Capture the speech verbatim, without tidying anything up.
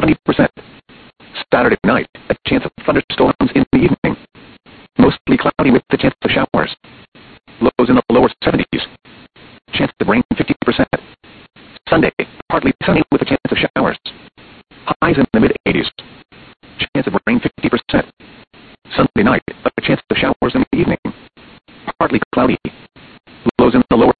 seventy percent. Saturday night, a chance of thunderstorms in the evening. Mostly cloudy with the chance of showers. Lows in the lower seventies. Chance of rain fifty percent. Sunday, partly sunny with a chance of showers. Highs in the mid-eighties. Chance of rain fifty percent. Sunday night, a chance of showers in the evening. Partly cloudy. Lows in the lower